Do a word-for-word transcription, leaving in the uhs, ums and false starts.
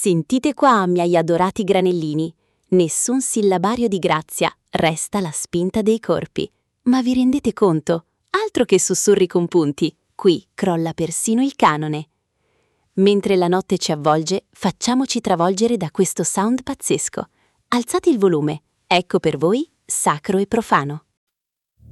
Sentite qua, miei adorati granellini. Nessun sillabario di grazia, resta la spinta dei corpi. Ma vi rendete conto? Altro che sussurri compunti, qui crolla persino il canone. Mentre la notte ci avvolge, facciamoci travolgere da questo sound pazzesco. Alzate il volume, ecco per voi Sacro e Profano.